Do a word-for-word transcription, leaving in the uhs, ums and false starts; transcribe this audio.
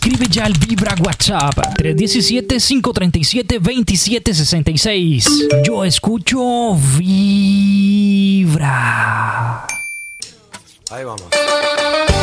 Escribe ya al Vibra WhatsApp tres uno siete, cinco tres siete, dos siete seis seis. Yo escucho Vibra. Ahí vamos.